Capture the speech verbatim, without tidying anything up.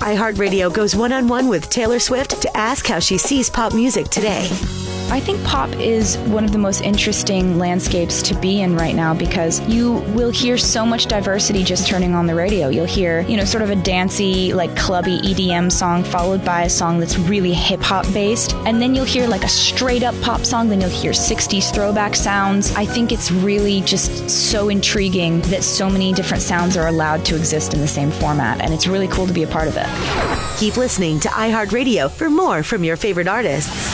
iHeartRadio goes one-on-one with Taylor Swift to ask how she sees pop music today. I think pop is one of the most interesting landscapes to be in right now because you will hear so much diversity just turning on the radio. You'll hear, you know, sort of a dancey, like clubby E D M song followed by a song that's really hip-hop based. And then you'll hear like a straight-up pop song. Then you'll hear sixties throwback sounds. I think it's really just so intriguing that so many different sounds are allowed to exist in the same format. And it's really cool to be a part of it. Keep listening to iHeartRadio for more from your favorite artists.